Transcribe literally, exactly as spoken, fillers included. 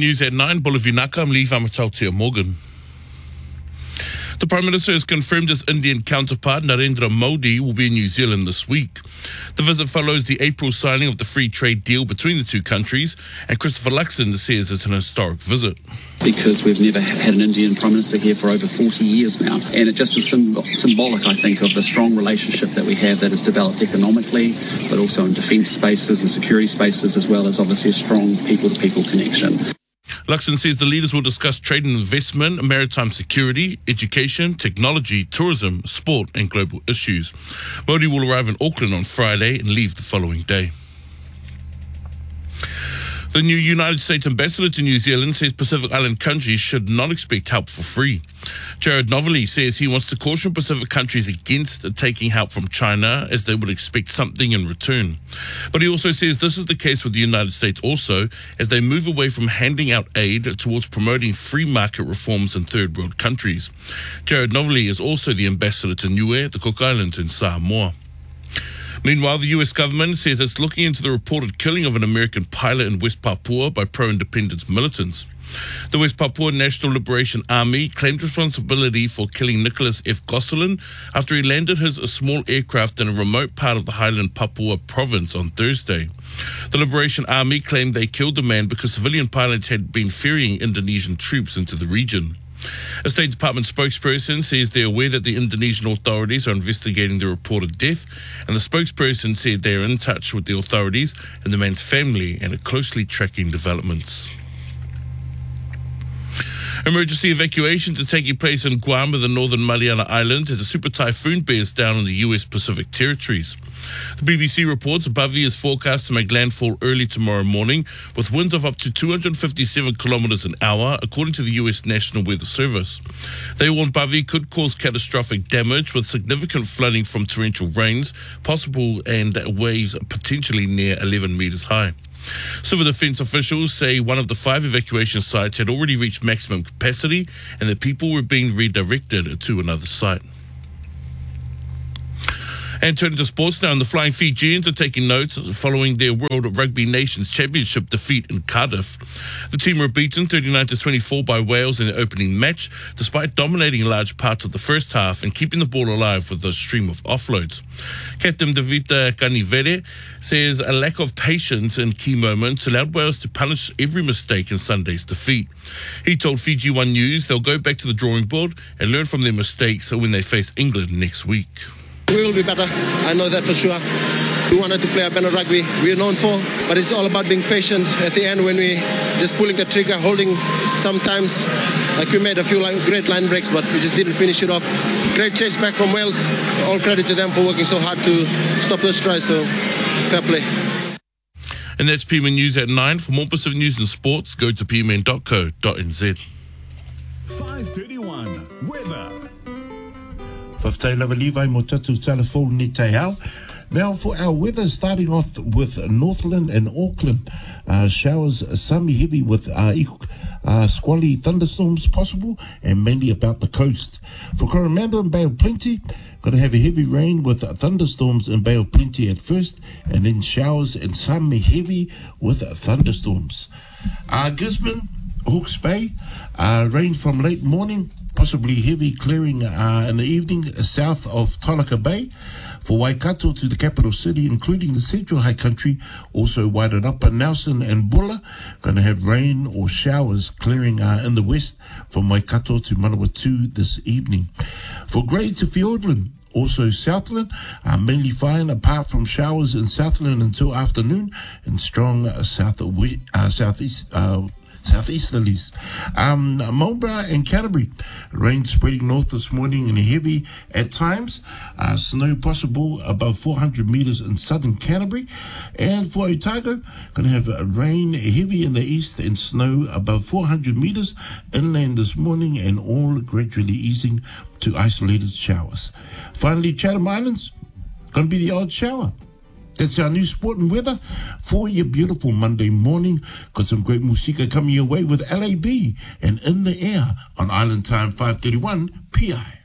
News at nine, Bolivinaka, I'm Lee Vamatautia Morgan. The Prime Minister has confirmed his Indian counterpart, Narendra Modi, will be in New Zealand this week. The visit follows the April signing of the free trade deal between the two countries, and Christopher Luxon says it's an historic visit. Because we've never had an Indian Prime Minister here for over forty years now. And it just is symbol- symbolic, I think, of the strong relationship that we have that has developed economically, but also in defence spaces and security spaces, as well as obviously a strong people-to-people connection. Luxon says the leaders will discuss trade and investment, maritime security, education, technology, tourism, sport and global issues. Modi will arrive in Auckland on Friday and leave the following day. The new United States ambassador to New Zealand says Pacific Island countries should not expect help for free. Jared Novelli says he wants to caution Pacific countries against taking help from China, as they would expect something in return. But he also says this is the case with the United States also, as they move away from handing out aid towards promoting free market reforms in third world countries. Jared Novelli is also the ambassador to Niue, the Cook Islands in Samoa. Meanwhile, the U S government says it's looking into the reported killing of an American pilot in West Papua by pro-independence militants. The West Papua National Liberation Army claimed responsibility for killing Nicholas F. Gosselin after he landed his small aircraft in a remote part of the Highland Papua province on Thursday. The Liberation Army claimed they killed the man because civilian pilots had been ferrying Indonesian troops into the region. A State Department spokesperson says they're aware that the Indonesian authorities are investigating the reported death, and the spokesperson said they are in touch with the authorities and the man's family and are closely tracking developments. Emergency evacuations are taking place in Guam and the Northern Mariana Islands as a super typhoon bears down on the U S Pacific territories. The B B C reports Bubby is forecast to make landfall early tomorrow morning with winds of up to two hundred fifty-seven kilometers an hour, according to the U S National Weather Service. They warn Bubby could cause catastrophic damage with significant flooding from torrential rains possible and waves potentially near eleven meters high. Civil defense officials say one of the five evacuation sites had already reached maximum capacity and that people were being redirected to another site. And turning to sports now, and the Flying Fijians are taking notes following their World Rugby Nations Championship defeat in Cardiff. The team were beaten thirty-nine to twenty-four by Wales in the opening match, despite dominating large parts of the first half and keeping the ball alive with a stream of offloads. Captain Davita Kanivere says a lack of patience in key moments allowed Wales to punish every mistake in Sunday's defeat. He told Fiji One News they'll go back to the drawing board and learn from their mistakes when they face England next week. We will be better, I know that for sure. We wanted to play a better rugby, we're known for, but it's all about being patient at the end when we just pulling the trigger, holding sometimes, like we made a few line, great line breaks, but we just didn't finish it off. Great chase back from Wales, all credit to them for working so hard to stop those tries, so fair play. And that's P M N News at nine. For more Pacific news and sports, go to p m n dot co dot n z. five thirty-one, weather. Whaftai lava Levi mo tatu telephone ni te hau. Now for our weather, starting off with Northland and Auckland. Uh, showers, sunny heavy with uh, uh, squally thunderstorms possible and mainly about the coast. For Coromandel and Bay of Plenty, going to have a heavy rain with thunderstorms in Bay of Plenty at first, and then showers and sunny heavy with thunderstorms. Uh, Gisborne, Hawke's Bay, uh, rain from late morning, possibly heavy clearing uh, in the evening south of Tolaka Bay. For Waikato to the capital city, including the central high country, also widened up in Nelson and Bulla, going to have rain or showers clearing uh, in the west from Waikato to Manawatu this evening. For Grey to Fiordland, also Southland, uh, mainly fine apart from showers in Southland until afternoon, and strong uh, south uh, southeast uh, southeasterlies. Um, Marlborough and Canterbury, rain spreading north this morning and heavy at times. Uh, snow possible above four hundred metres in southern Canterbury. And for Otago, going to have uh, rain heavy in the east and snow above four hundred metres inland this morning, and all gradually easing to isolated showers. Finally, Chatham Islands, going to be the odd shower. That's our new sport and weather for your beautiful Monday morning. Got some great musika coming your way with L A B and In the Air on Island Time five thirty-one P I.